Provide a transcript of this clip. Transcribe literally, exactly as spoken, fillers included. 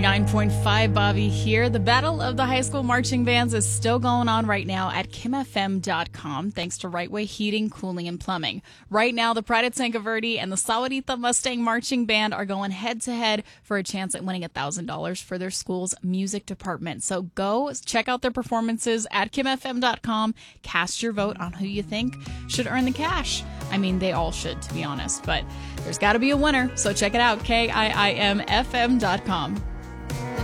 ninety-nine point five, Bobby here. The Battle of the High School Marching Bands is still going on right now at kim f m dot com, thanks to Right Way Heating, Cooling, and Plumbing. Right now, the Pride of Tanque Verde and the Sahuarita Mustang Marching Band are going head-to-head for a chance at winning one thousand dollars for their school's music department. So go check out their performances at kim f m dot com. Cast your vote on who you think should earn the cash. I mean, they all should, to be honest, but there's got to be a winner. So check it out, K I I M F M dot com.